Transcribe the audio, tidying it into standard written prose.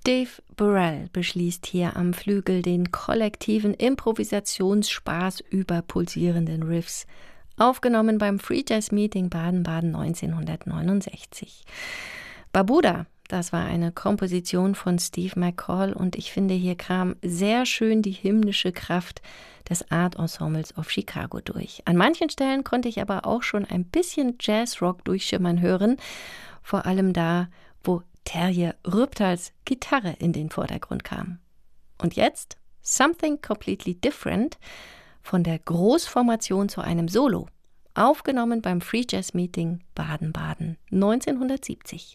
Dave Burrell beschließt hier am Flügel den kollektiven Improvisationsspaß über pulsierenden Riffs, aufgenommen beim Free Jazz Meeting Baden-Baden 1969. Barbuda, das war eine Komposition von Steve McCall und ich finde, hier kam sehr schön die hymnische Kraft des Art Ensembles of Chicago durch. An manchen Stellen konnte ich aber auch schon ein bisschen Jazzrock durchschimmern hören, vor allem da, wo Terje Rübthals Gitarre in den Vordergrund kam. Und jetzt Something Completely Different von der Großformation zu einem Solo, aufgenommen beim Free Jazz Meeting Baden-Baden 1970.